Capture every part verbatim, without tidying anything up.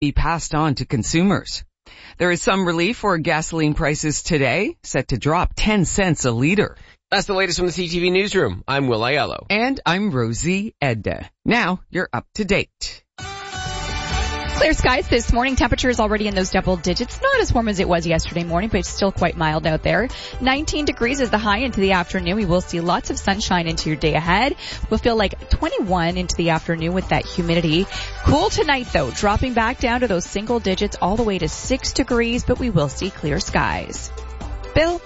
be passed on to consumers. There is some relief for gasoline prices today, set to drop ten cents a liter. That's the latest from the C T V Newsroom. I'm Will Aiello. And I'm Rosie Edda. Now you're up to date. Clear skies this morning. Temperatures already in those double digits. Not as warm as it was yesterday morning, but it's still quite mild out there. nineteen degrees is the high into the afternoon. We will see lots of sunshine into your day ahead. We'll feel like twenty-one into the afternoon with that humidity. Cool tonight though, dropping back down to those single digits all the way to six degrees, but we will see clear skies. Bill?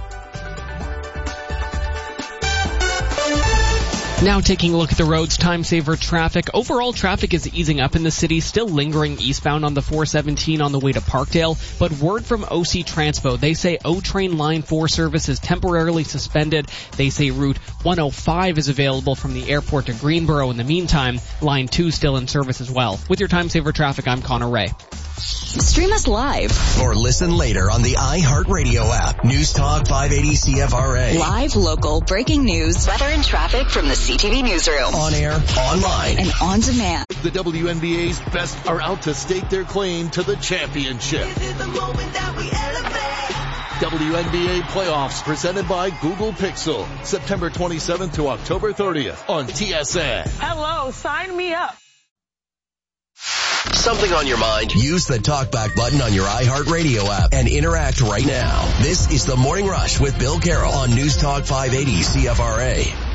Now taking a look at the roads, time saver traffic. Overall traffic is easing up in the city, still lingering eastbound on the four seventeen on the way to Parkdale. But word from O C Transpo, they say O-Train Line four service is temporarily suspended. They say Route one oh five is available from the airport to Greenboro in the meantime. Line two still in service as well. With your time saver traffic, I'm Connor Ray. Stream us live or listen later on the iHeartRadio app. News Talk five eighty C F R A. Live, local, breaking news, weather and traffic from the C T V Newsroom. On air, online, and on demand. The W N B A's best are out to stake their claim to the championship. This is the moment that we elevate. W N B A playoffs presented by Google Pixel. September twenty-seventh to October thirtieth on T S N. Hello, sign me up. Something on your mind? Use the talkback button on your iHeartRadio app and interact right now. This is the Morning Rush with Bill Carroll on News Talk five eighty C F R A.